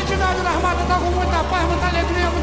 entidade da Armada tá com muita paz, muita alegria,